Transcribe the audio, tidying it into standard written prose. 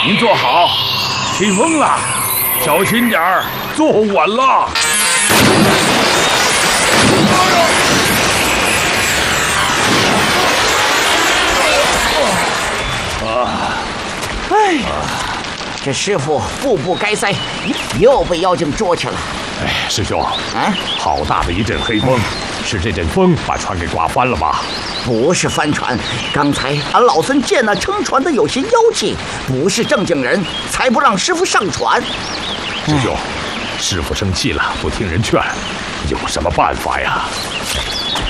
您坐好，起风了，小心点儿，坐稳了。 哎，这师傅步步该塞，又被妖精捉去了。 哎，师兄，好大的一阵黑风，是这阵风把船给刮翻了吧？ 不是帆船，刚才俺老孙见那撑船的有些妖气，不是正经人，才不让师傅上船。 师兄，师傅生气了，不听人劝，有什么办法呀？